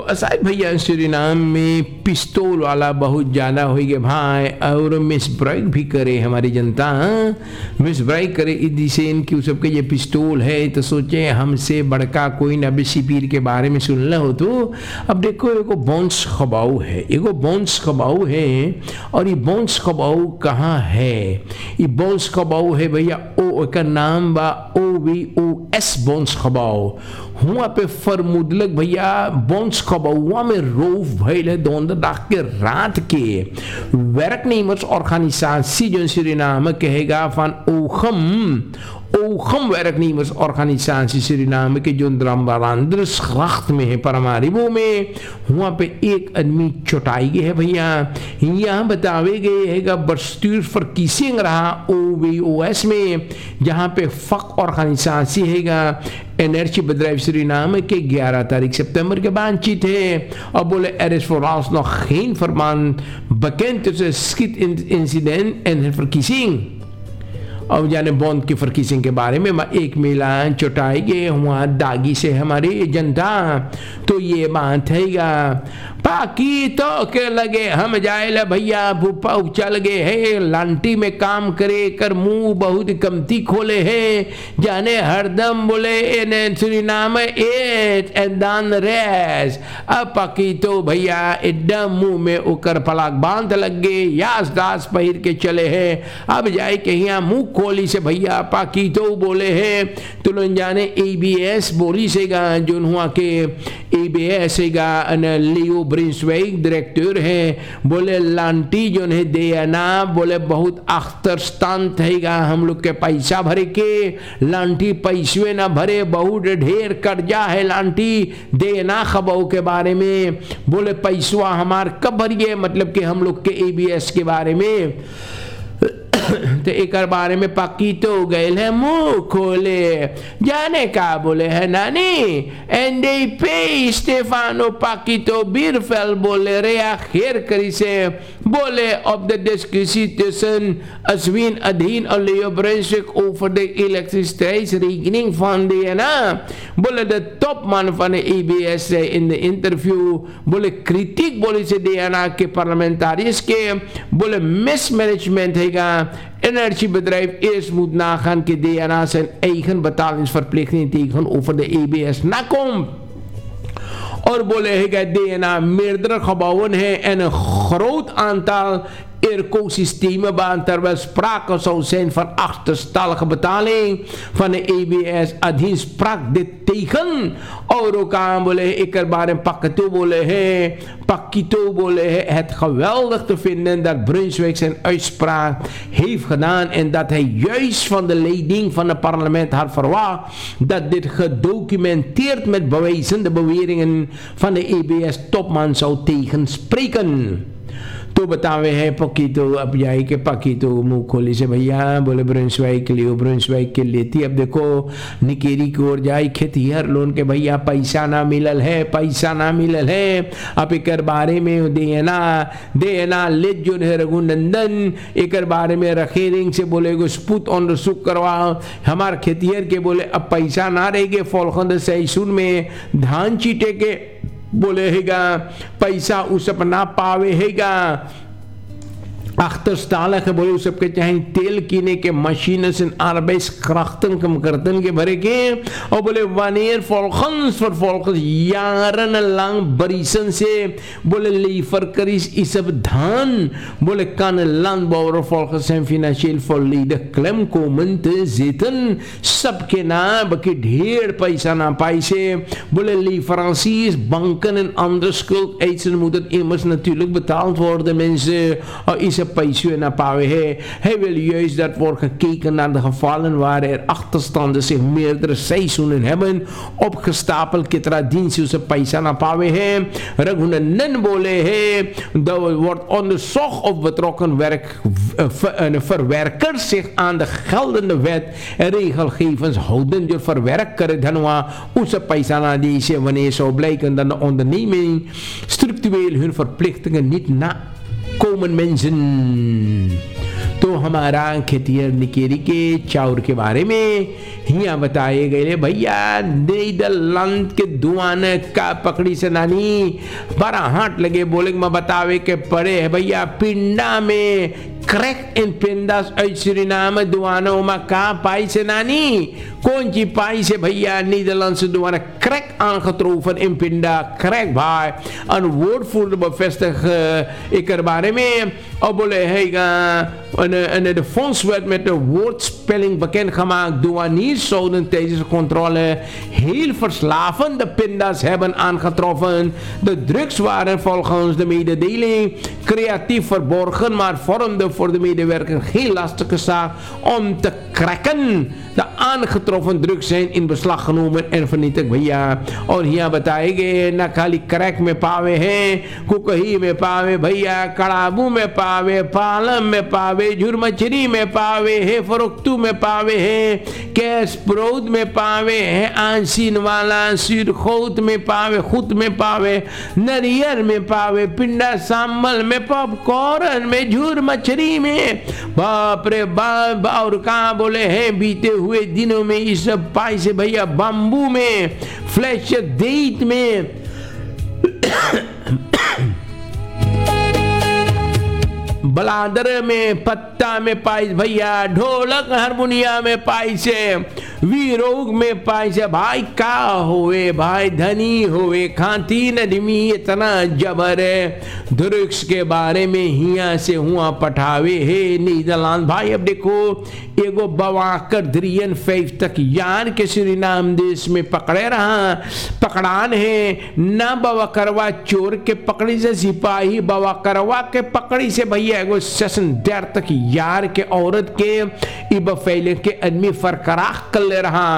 असाद भैया सूरीनाम में पिस्तौल वाला बहुत ज़्यादा हो गए भाई, और मिसब्राइक भी करे हमारी जनता, मिसब्राइक करे इसी इनकी उस सबके ये पिस्तौल है। तो सोचे हमसे बड़का कोई न बेसी पीर के बारे में सुन हो। तो अब देखो एगो बॉन्स खबाऊ है, एगो बॉन्स खबाऊ है, और ये बॉन्स खबाऊ कहाँ है? ये बॉन्स खबाऊ है भैया ओ का नाम बा OVOS बॉन्स खबाऊ। हुआ पे फरमुदलक भैया बॉन्स खबाउआ में रोफ भैल है दोंद डाक के रात के वेरक नीमस ऑर्गेनाइजेशन जो सूरीनाम कहेगा फन ओखम werknemers organisatie सूरीनाम के जो द्राम्बालांद्रस खराख्त में है परमारिबो में, वहाँ पे एक आदमी चौटाई गए है भैया। यहाँ बतावे गए है बस्टूर फर किसिंग रहा OVOS में, जहाँ पे फक ऑर्गेनाइजेशन हैगा एनर्जी bedrijf Suriname के 11 तारीख सितंबर के बातचीत है। और बोले er is vooralsnog geen verband bekend tussen schietincident en het verkiezing। अब जाने बॉन्ड की फर्किसिंग के बारे में एक मिलान चौटाई गए हुआ दागी से हमारी जनता। तो ये बात है बाकी तो के लगे हम जाए भैया भूपा चल गए है लांटी में काम करे कर मुंह बहुत कमती खोले है जाने हरदम बोले सूरीनाम दान रेस। अब बाकी तो भैया एकदम मुंह में उकर पलाक बांध लग गए, यास दास पहिर के चले है। अब जाए के यहाँ मुंह खोली से भैया पाकी तो बोले है तुलन जाने ABS बोली सेगा जो हुआ के ABS सेगा लियो ब्रिंसवेक डायरेक्टर है। बोले लांटी जो है देना बोले बहुत अख्तरस्तान थेगा हम लोग के पैसा भरे के, लांटी पैसे ना भरे बहुत ढेर कर्जा है लांटी देना खबरों के बारे में। बोले पैसा हमार कब भरिए मतलब कि हम लोग के ABS के बारे में। तो एक बारे में पक्की तो गए है मुंह खोले जाने का बोले है नानी एंड दे पे स्टेफानो पाकितो बीरफेल बोले रे आखिर करी से बोले ऑफ द डिस्कशन अश्विन अधीन और लियो ब्रेंशिक ओवर द इलेक्ट्रिसिटी रीगनिंग फंड है ना। बोले the top man fun ABS से इन द इंटरव्यू बोले क्रिटिक बोले से देना के पार्लियामेंटारियंस के बोले मिसमैनेजमेंट हैगा energiebedrijf eerst moet nagaan dat DNA zijn eigen betalingsverplichting tegenover de ABS nakomt। और बोले है DNA meerdere gebouwen है en een groot aantal ecosystemen baan terwijl sprake zou zijn van achterstallige betaling van de ABS adien sprak dit tegen। और ook aan बोले ik er बारे में pakito बोले है pakito बोले है het geweldig te vinden dat Brunswijk zijn uitspraak heeft gedaan en dat hij juist van de leiding van het parlement had verwacht dat dit gedocumenteerd met bewijzen de beweringen van de ABS topman zou tegenspreken। तो बतावे है पकीतो अब जाए के पकीतो मुँह खोली से भैया बोले ब्रुंसवाइक के लिए ब्रुंसवाइक के लेती। अब देखो निकेरी की ओर जाए खेतिहर लोन के भैया पैसा ना मिलल है पैसा ना मिलल है। अब एक बारे में देना ले जो है रघुनंदन एक बारे में रखे रिंग से बोले गो स्पुत ऑन सुख करवाओ हमार खेतिहर के बोले अब पैसा ना रहेगे फौलखंद सैसुन में धान चीटे के बोले हैगा पैसा उस अपना पावे हैगा achterstallig बोले उस सबके चाहे तेल कीने के मशीन से arbeidskrachten कम करतन के भरे के। और बोले wanneer volgens jarenlang beriesen से बोले leverkris is op धान बोले kan een landbouwer volgens zijn financieel volledig klem komen te zitten सबके नाम बल्कि ढेर पैसा ना पैसे बोले leveranciers banken en andere schuldeisers moet het immers natuurlijk betaald worden mensen और इस पैसे ना पावे है। Hij wil juist dat wordt gekeken naar de gevallen waar er achterstanden zich meerdere seizoenen hebben opgestapeld के traditie उसे पैसा ना पावे है। रघुनंदन बोले है dat wordt onderzocht of betrokken verwerkers zich aan de geldende wet en regelgevens houden door verwerker dan उसे पैसा ना deze wanneer zou blijken dat de onderneming structureel hun verplichtingen niet na komen mensen। तो हमारा खेतियर निकेरी के चाउर के बारे में यहाँ बताए गए भैया नीदरलैंड के दुआन का पकड़ी से नानी 12 हाथ लगे बोले मैं बतावे के पड़े है भैया पिंडा में क्रैक इन पिंडास सुरीनाम दुआनों में का पाई से नानी कौन ची पाई से भैया नीदरलैंड से दुआना क्रैक aangetroffen in पिंडा क्रैक भाई een woordvoerder bevestigt ik er बारे में और बोले है de fonds werd met de woordspelling bekendgemaakt. Douaniers zouden tijdens de controle heel verslavende pinda's hebben aangetroffen. De drugs waren volgens de mededeling creatief verborgen, maar vormden voor de medewerker geen lastige zaak om te cracken. De aangetroffen drugs zijn in beslag genomen en vernietigd भैया. और यहाँ बताए गए न खाली crack में पावे हैं, कुकही में पावे भैया, कड़ाबू में पावे, पालम में पावे, झुरमचरी में पावे है, फरोख्तू में पावे है, कैस प्रोद में पावे है, आंसीन वाला सिरखोत में पावे, खुत में पावे, नरियर में पावे, पिंडा सांबल में, पॉपकॉर्न में, झूर मछली में। बाप रे बाप। और कहाँ बोले हैं बीते हुए दिनों में इस सब पाई से भैया बम्बू में, फ्लैश डेट में, बलादर में, पत्ता में पाई भैया, ढोलक हारमोनिया में पाई से, वीरोग में पाई से। भाई का होवे भाई धनी होवे खाती नदमी इतना जबर है। ड्रग्स के बारे में हिया से हुआ पठावे है नीदरलैंड। भाई अब देखो एगो बवाकर 53 यार के सूरीनाम देश में पकड़े रहा, पकड़ान है ना बवाकरवा चोर के पकड़ी से सिपाही, बवाकरवा के पकड़ी से भैया एगो 36 यार के औरत के इब फैले के आदमी फरकराख कर ले रहा।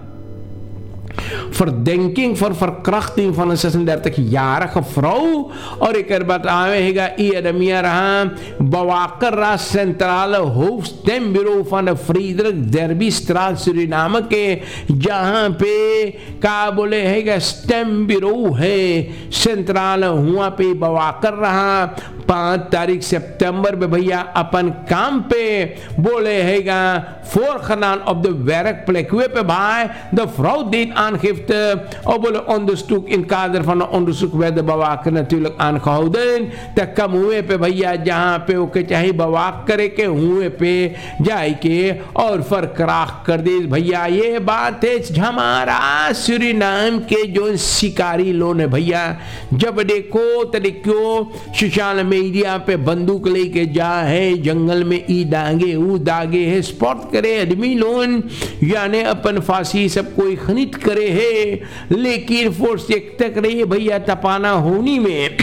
verdenking voor verkrachting van een 36-jarige vrouw. और एक बतावेगा Bawakara centrale hoofdstembureau van de Friedrich Derby straat Suriname के जहाँ पे का बोले हैगा स्टेम्बिरो है सेंट्रल हुआ पे बवाकर रहा 5 तारीख सितंबर में भैया अपन काम पे बोले हैगा voorgedaan op de werkplek. Waarbij de vrouw deed aangifte. Onderzoek in het kader van een onderzoek werd de bewaker natuurlijk aangehouden. Dat kan हुए पे भैया जहाँ पे ओके चाहे बवाक करे के हुए पे जाए के और फरकराख कर दे भैया। ये बात है हमारा सूरीनाम के जो शिकारी लोग है भैया, जब देखो तो देखो सोशल मीडिया पे बंदूक लेके जा है जंगल में ई दागे ऊ दागे है स्पॉट करे आदमी लोन यानी अपन फांसी सब कोई खनित करे है, लेकिन फोर्स एक तक रही भैया तपाना होनी में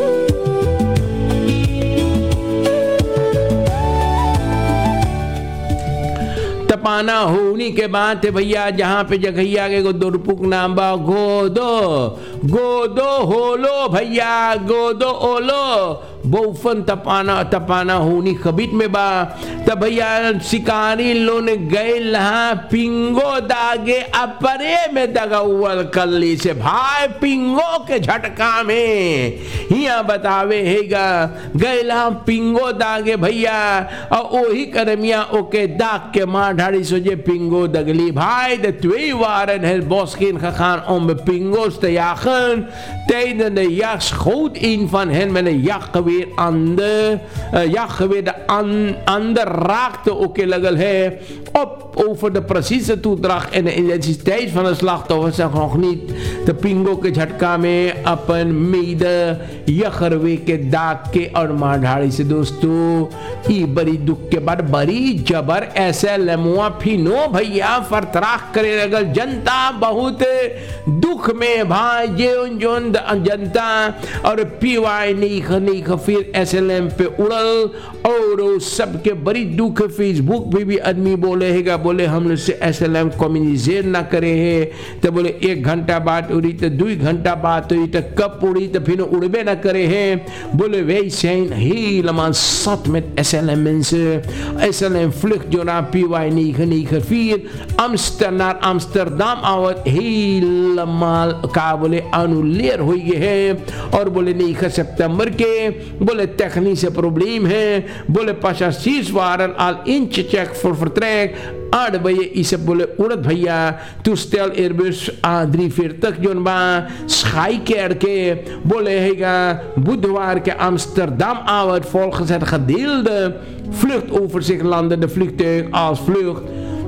तपाना होनी के बाद भैया जहाँ पे जगहिया के दुरपुक नाम बा गोदो गोदो होलो भैया गोदो ओलो बहुफन तपाना होनी खबीत में बा तब भैया शिकारी लोन गए लहा पिंगो दागे अपरे में दगाउल कल्ली से भाई पिंगो के झटका में हिया बतावे हैगा गए लहा पिंगो दागे भैया और ओही करमिया ओके दाग के मार ढाड़ी सोजे पिंगो दगली भाई de 2 waren het bos ingegaan om de pingo's te jagen. Tijdens de jacht schoot een van hen met een jachtgeweer aan de jachtgeweer. De ander raakte ook legel hij op over de precieze toedracht en de identiteit van de slachtoffers zijn nog niet. De pingo के झटका में अपन मीद यखरवे के दाग के और मारधाड़ी से दोस्तों ई बड़ी दुख के बाद बड़ी जबर ऐसे लमुआ फिनो भैया फरतराख करे लगल जनता बहुत दुख में भाई जोन जोन जनता और पीवाई नहीं फिर एसएलएम पे उड़ल और सबके बड़ी दुख फेसबुक पे भी आदमी बोले हैगा बोले हम से एसएलएम कम्युनिकेट ना करे है तो बोले 1 घंटा बाद उड़ी तो 2 घंटा बाद उड़ी तो कब उड़ी तो फिर उड़बे ना करे है बोले wij zijn helemaal zat met SLM mensen. SLM vlucht जो ना PY 994 naar Amsterdam और helemaal का बोले अनुलेर हो गए है और बोले 9 सितंबर के Bolle technische probleem है, bolle passagiers waren al ingecheckt voor vertrek. Aardbeien is het bolle urat भैया toestel Airbus A340 जोन बा Schaikkerke bolle hega बुधवार के Amsterdam आवत volgens het gedeelde vluchtoverzicht landde de vliegtuig als vlucht.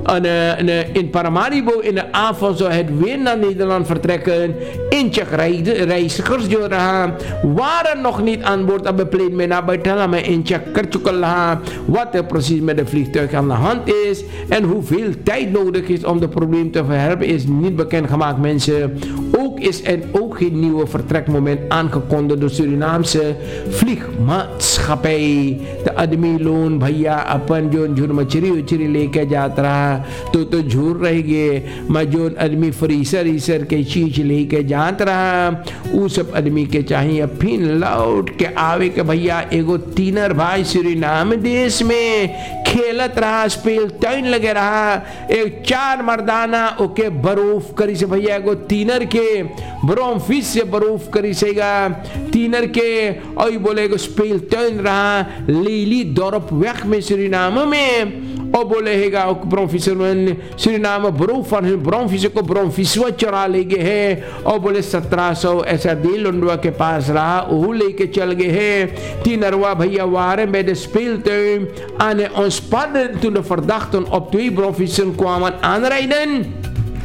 In Paramaribo in de avond zou het weer naar Nederland vertrekken. Incheck-reizigers waren nog niet aan boord op het plane met nabijtala, maar incheck-kertjukala wat er precies met de vliegtuig aan de hand is en hoeveel tijd nodig is om het probleem te verhelpen is niet bekendgemaakt, mensen. Ook is er ook geen nieuwe vertrekmoment aangekondigd door Surinaamse vliegmaatschappij. De admiloon भैया अपन जो झुरमचरी उचरी लेके जाता रहा तो झूर रहेंगे मैं जो आदमी फ्रीसर के चीज लेके जाता रहा वो सब आदमी के चाहिए फिर लौट के आवे के भैया एगो तीनर भाई सूरीनाम देश में खेलत रहा स्पेल तैन लगे रहा एक चार मर्दाना ओके बरूफ करी से भैया एगो तीनर के ब्रोम फिश से बरूफ करी सेगा तीनर के और बोले एगो स्पेल तैन रहा लीली दौरप weg met Suriname mee. O bolega ook bronvissen Suriname beroep van hun bronvissen को bronvis चुरा ले गए हैं और बोले 1700 ऐसा दिलुंडवा के पास रहा वो लेके चल गए हैं Tienarwa भैया waren bij de speeltuin aan het ontspannen toen de verdachten op 2 bronvissen kwamen aanrijden.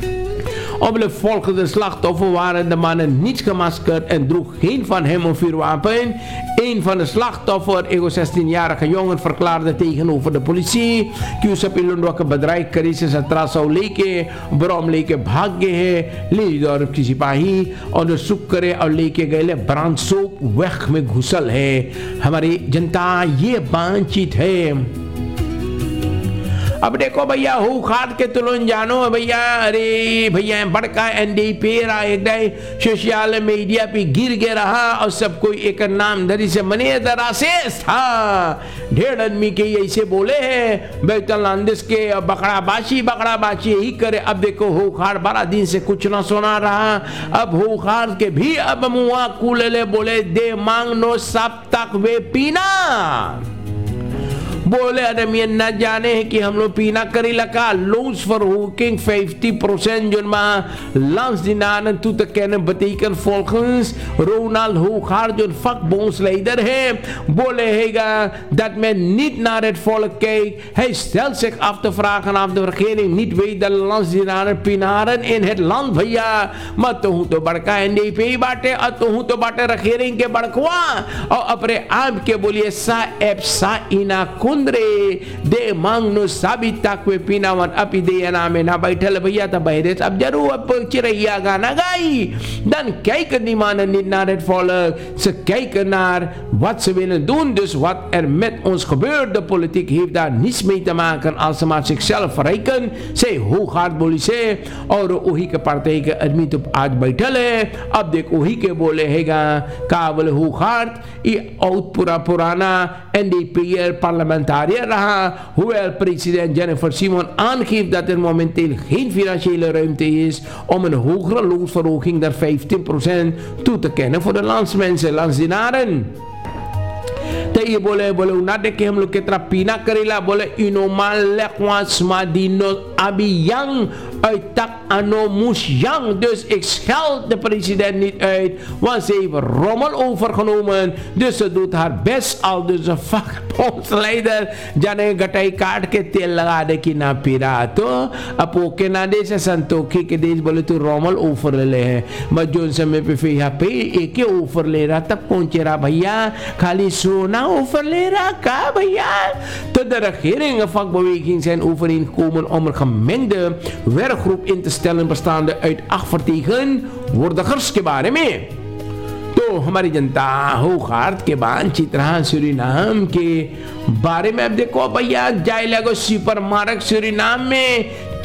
Op de volgende slachtoffer waren de mannen niet gemaskerd en droeg geen van hem een vuurwapen. Een van de slachtoffers, een 16-jarige jongen, verklaarde tegenover de politie कि उस पिलुंडवा का बदराई करी से 1700 लेके बरोम लेके भाग गए हैं लीली दौरब की सिपाही और सुख करे और लेके गए ब्रांसोक वह में घुसल है हमारी जनता ये बातचीत है। अब देखो भैया हो खाद के तुलन जानो भैया अरे भैया बड़का एनडीपी रहा एक सोशल मीडिया पे गिर गया रहा और सब कोई एक नाम धरी से मने दरासेस था ढेर आदमी के ऐसे बोले हैं बेतलांदिस के बकरा बाशी यही करे। अब देखो हो खाद 12 दिन से कुछ ना सुना रहा अब हो खाद के भी अब मुआ कुले बोले दे मांग नो सब तक वे पीना बोले आदमी न जाने हैं कि हम लोग पीना करी लगा लोन्स फॉर हुकिंग 50% जो langs die naden toe te kennen betekent volgens Ronald Hoogaard जो vakbondsleider है बोले हैगा dat men niet naar het volk kijkt. Hij stelt zich af te vragen of de regering niet weet dat langs die naden pinaren in het land भैया मत तो हूँ तो बड़का NDP बाटे और तो हूँ तो बाटे regering के बड़कवा और अपने आप के बोलिए सा एप सा इना दे मांग नो साबित तक वे पीनावन अपी दे ना में ना बैठल भैया तब बहरे अब जरूर अब चिरैया गाना गाई dan kijken die mannen niet naar het volk ze kijken naar wat ze willen doen dus wat er met ons gebeurt de politiek heeft daar niets mee te maken als ze maar zichzelf verrijken ze Hoogaard बोली से और वही के party के आदमी तो आज बैठल है अब देख वही के बोले हैगा का बोले Hoogaard ये और पुराना NDP'er parlementariër raha, hoewel president Jennifer Simon aangeeft dat er momenteel geen financiële ruimte is om een hogere loonsverhoging dan 15% toe te kennen voor de landsmensen, landsdienaren. ये बोले ना देखे हम लोग कितना पीना करेला बोले इनोमान lekwas madino abiyang uittak anomusyang dus ik scheld de president niet uit want ze heeft rommel overgenomen dus ze doet haar best al dus een vakbondsleider जाने गटाई काट के तेल लगा दे कि ना पीरा तो अपो के ना दे से संतोखी के देश बोले तू रोमल ऑफर ले ले है बस जो समय पे फिर यहाँ पे एक ही ऑफर ले रहा तब पहुंचे रहा भैया खाली सोना ऑफर ले रहा का भैया तो de regering en vakbeweging zijn overeengekomen om een gemengde werkgroep in te stellen bestaande uit 8 vertegenwoordigers के बारे में तो हमारी जनता Hoogaard के बातचीत रहा सूरीनाम के बारे में अब देखो भैया जाए लगो सुपरमार्केट सूरीनाम में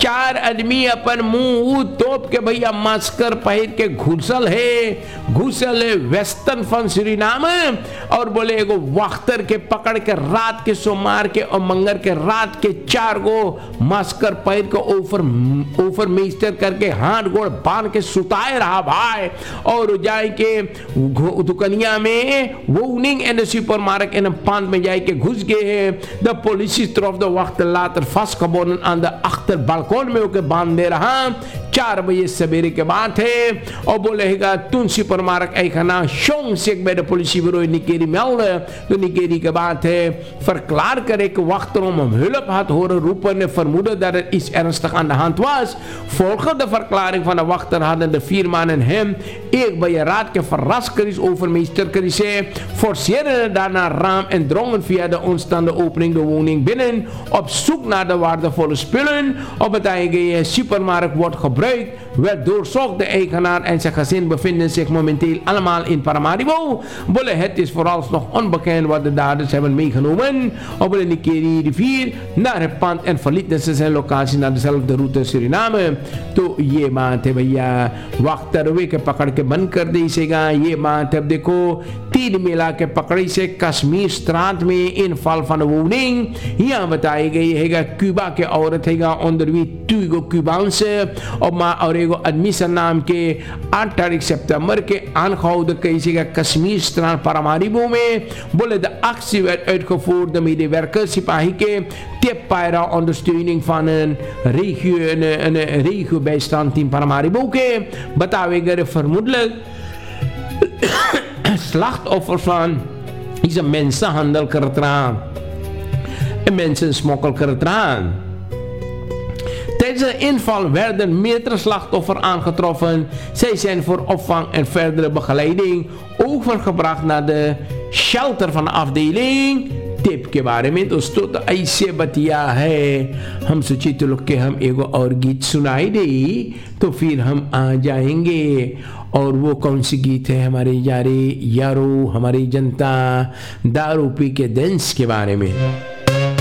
4 आदमी अपन मुंह तोप के भैया मास्कर पहन के घुसल है वेस्टर्न फन सुरीनाम, और बोले एगो वाख्तर के पकड़ के रात के सोमवार के और मंगर के रात के 4 गो मास्कर पहन के ओफर मेस्टर करके हाथ गोड़ बांध के सुताए रहा भाई, और जाए के दुकनिया में वोनिंग एंड सुपर मार्केट इन पान में जाए के घुस गए हैं। द पुलिस तरफ द वक्त लातर फर्स्ट कबोन अंदर अख्तर बालकॉन में होके बांध दे रहा। 4 बजे सवेरे के बात है, और बोलेगा तुन सुपर मार्केट ऐखना शोंग से एक बेड पुलिस ब्यूरो निकेरी मेल, तो निकेरी के बात है फरक्लार करे के वक्त में hulp had horen roepen en vermoeden dat er iets ernstig aan de hand was. Volgens de verklaring van de wachter hadden de 4 mannen hem bij je raad verraskers overmeester Crise forceerden daarna raam en drongen via de ontstaande opening de woning binnen op zoek naar de waardevolle spullen. Op het eigen supermarkt wordt gebruikt, werd doorzocht. De eigenaar en zijn gezin bevinden zich momenteel allemaal in Paramaribo. Bolle, het is vooralsnog onbekend wat de daders hebben meegenomen op de Nikeri rivier naar het pand en verlieten ze zijn locatie naar dezelfde route Suriname. तो ये बात है भैया, वक्त रुए के पकड़ के बंद कर दीजिएगा। ये बात है देखो 3 मिला के पकड़ी से कश्मीर स्त्रांत में इन फल फन वोनिंग यहाँ बताई गई है क्यूबा के औरत है अंदर भी 2 क्यूबांस और एगो एडमिशन नाम के 8 तारीख सितंबर के aangehouden कही कश्मीर स्त्रांत पारामारिबो में। बोले de actie werd uitgevoerd de medewerkers सिपाही के Teppaira ondersteuning van een regiobijstand in Paramaribo के बतावे गए vermoedelijk slachtoffer van is een mensenhandel करत en mensensmokkel करत। Tijdens de inval werden meerdere slachtoffers aangetroffen. Zij zijn voor opvang en verdere begeleiding overgebracht naar de shelter van de afdeling tip के बारे में। दोस्तों तो ऐसे बतिया है, हम सोचे तो लोग के हम एगो और गीत सुनाई दे तो फिर हम आ जाएंगे। और वो कौन सी गीत है हमारे यारो हमारी जनता दारू पी के डेंस के बारे में।